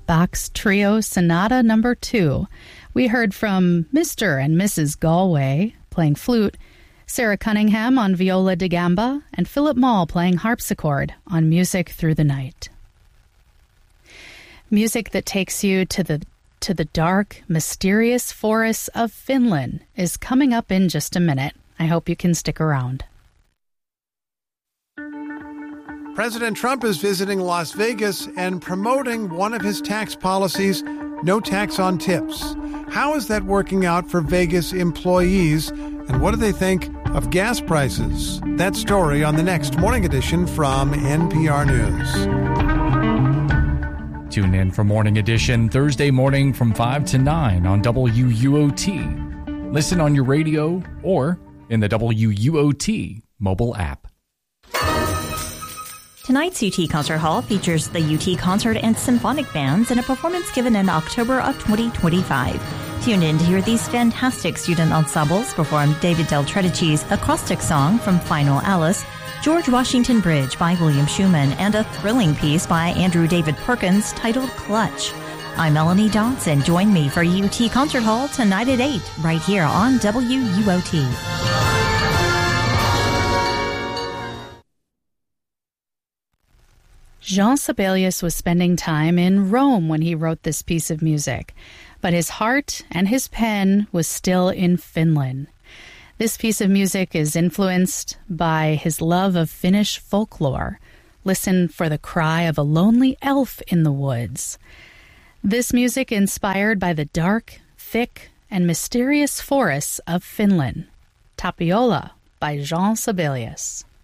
Bach's Trio Sonata No. 2. We heard from Mr. and Mrs. Galway playing flute, Sarah Cunningham on viola da gamba, and Philip Mall playing harpsichord on Music Through the Night. Music that takes you to the dark, mysterious forests of Finland is coming up in just a minute. I hope you can stick around. President Trump is visiting Las Vegas and promoting one of his tax policies, no tax on tips. How is that working out for Vegas employees, and what do they think of gas prices? That story on the next Morning Edition from NPR News. Tune in for Morning Edition Thursday morning from 5 to 9 on WUOT. Listen on your radio or in the WUOT mobile app. Tonight's UT Concert Hall features the UT Concert and Symphonic Bands in a performance given in October of 2025. Tune in to hear these fantastic student ensembles perform David Del Tredici's acrostic song from Final Alice, George Washington Bridge by William Schumann, and a thrilling piece by Andrew David Perkins titled Clutch. I'm Melanie Dodson. Join me for UT Concert Hall tonight at 8, right here on WUOT. Jean Sibelius was spending time in Rome when he wrote this piece of music, but his heart and his pen was still in Finland. This piece of music is influenced by his love of Finnish folklore. Listen for the cry of a lonely elf in the woods. This music inspired by the dark, thick, and mysterious forests of Finland. Tapiola by Jean Sibelius.